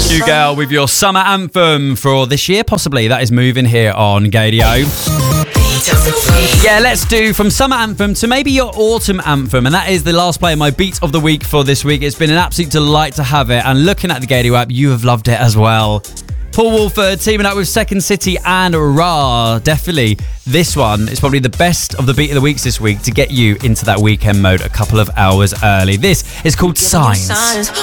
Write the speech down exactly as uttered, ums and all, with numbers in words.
You girl with your summer anthem for this year, possibly. That is moving here on Gadio. Yeah, let's do from summer anthem to maybe your autumn anthem, and that is the last play of my beat of the week for this week. It's been an absolute delight to have it, and looking at the Gadio app, you have loved it as well. Paul Woolford teaming up with Second City and Ra. Definitely, this one is probably the best of the beat of the weeks this week to get you into that weekend mode a couple of hours early. This is called Signs.